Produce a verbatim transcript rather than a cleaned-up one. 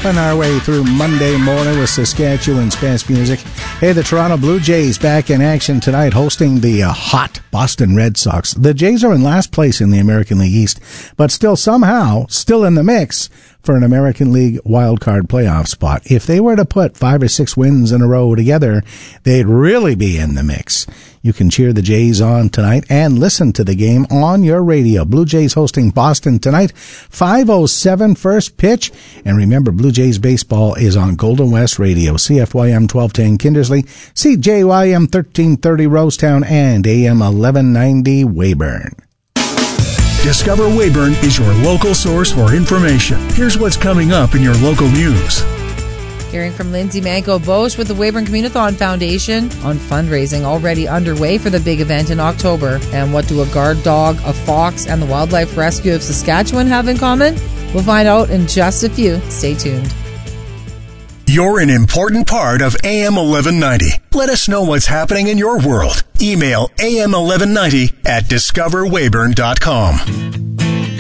Ripping our way through Monday morning with Saskatchewan's best music. Hey, the Toronto Blue Jays back in action tonight, hosting the uh, hot Boston Red Sox. The Jays are in last place in the American League East, but still somehow still in the mix for an American League wildcard playoff spot. If they were to put five or six wins in a row together, they'd really be in the mix. You can cheer the Jays on tonight and listen to the game on your radio. Blue Jays hosting Boston tonight, five oh seven first pitch. And remember, Blue Jays baseball is on Golden West Radio, C F Y M twelve ten Kindersley, C J Y M thirteen thirty Rosetown, and A M eleven ninety Weyburn. Discover Weyburn is your local source for information. Here's what's coming up in your local news. Hearing from Lindsay Manco-Bosch with the Weyburn Communithon Foundation on fundraising already underway for the big event in October. And what do a guard dog, a fox, and the Wildlife Rescue of Saskatchewan have in common? We'll find out in just a few. Stay tuned. You're an important part of A M eleven ninety. Let us know what's happening in your world. Email A M eleven ninety at discover weyburn dot com.